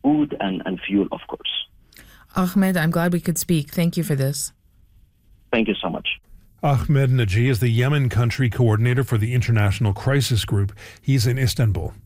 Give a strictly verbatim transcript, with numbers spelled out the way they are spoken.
food and, and fuel, of course. Ahmed, I'm glad we could speak. Thank you for this. Thank you so much. Ahmed Najee is the Yemen country coordinator for the International Crisis Group. He's in Istanbul.